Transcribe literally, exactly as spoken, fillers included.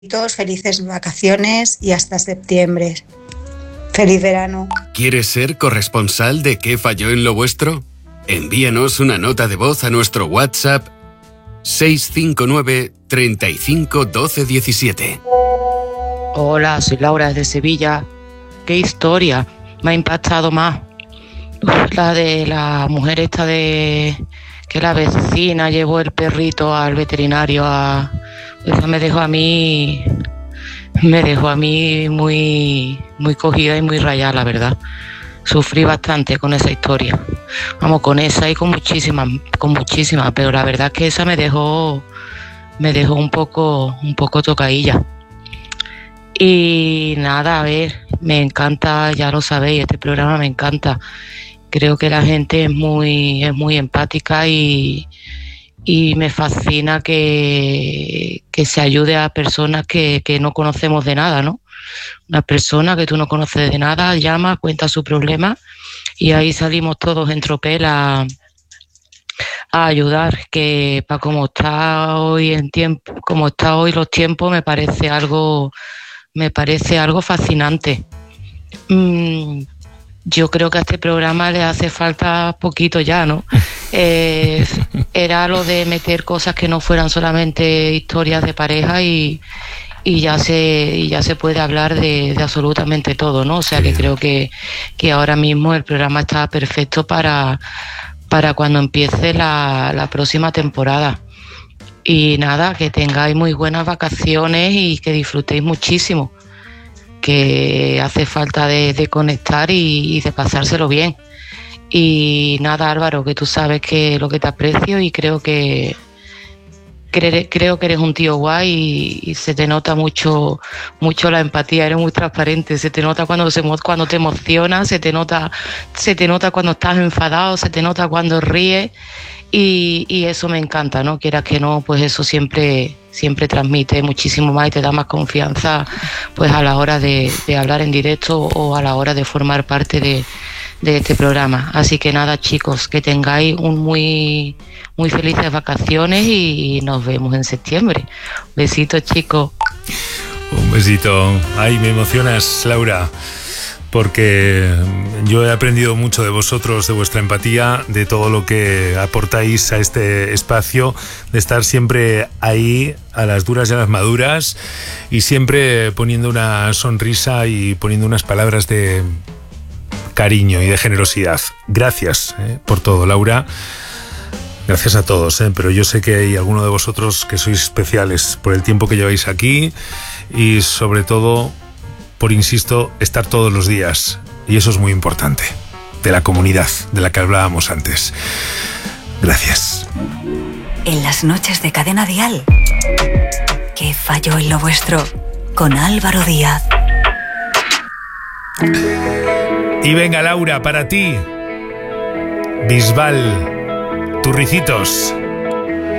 Felices vacaciones y hasta septiembre. Feliz verano. ¿Quieres ser corresponsal de ¿Qué falló en lo vuestro? Envíanos una nota de voz a nuestro WhatsApp seis cinco nueve, treinta y cinco, doce, diecisiete. Hola, soy Laura desde Sevilla. ¿Qué historia me ha impactado más? La de la mujer esta de que la vecina llevó el perrito al veterinario a... Esa me dejó a mí, me dejó a mí muy, muy cogida y muy rayada, la verdad. Sufrí bastante con esa historia. Vamos, con esa y con muchísimas, con muchísimas, pero la verdad es que esa me dejó, me dejó un poco, un poco tocadilla. Y nada, a ver, me encanta, ya lo sabéis, este programa me encanta. Creo que la gente es muy, es muy empática y Y me fascina que, que se ayude a personas que, que no conocemos de nada, ¿no? Una persona que tú no conoces de nada llama, cuenta su problema y ahí salimos todos en tropel a, a ayudar, que para como está hoy en tiempo, como está hoy los tiempos, me parece algo, me parece algo fascinante. Mm, Yo creo que a este programa le hace falta poquito ya, ¿no? Eh, era lo de meter cosas que no fueran solamente historias de pareja y, y ya se y ya se puede hablar de, de absolutamente todo, ¿no? O sea, que creo que, que ahora mismo el programa está perfecto para, para cuando empiece la, la próxima temporada. Y nada, que tengáis muy buenas vacaciones y que disfrutéis muchísimo, que hace falta de, de conectar y, y de pasárselo bien. Y nada, Álvaro, que tú sabes que lo que te aprecio y creo que cre, creo que eres un tío guay y, y se te nota mucho mucho la empatía, eres muy transparente, se te nota cuando se cuando te emocionas, se te nota se te nota cuando estás enfadado, se te nota cuando ríes y, y eso me encanta, ¿no? Quieras que no, pues eso siempre siempre transmite muchísimo más y te da más confianza pues a la hora de, de hablar en directo o a la hora de formar parte de, de este programa. Así que nada, chicos, que tengáis un muy muy felices vacaciones y nos vemos en septiembre. Besitos, chicos. Un besito. Ay, me emocionas, Laura, porque yo he aprendido mucho de vosotros, de vuestra empatía, de todo lo que aportáis a este espacio, de estar siempre ahí a las duras y a las maduras y siempre poniendo una sonrisa y poniendo unas palabras de cariño y de generosidad. Gracias eh, por todo, Laura. Gracias a todos, eh, pero yo sé que hay alguno de vosotros que sois especiales por el tiempo que lleváis aquí y sobre todo por, insisto, estar todos los días. Y eso es muy importante. De la comunidad, de la que hablábamos antes. Gracias. En las noches de Cadena Dial. ¿Qué falló en lo vuestro? Con Álvaro Díaz. Y venga, Laura, para ti. Bisbal, Turricitos.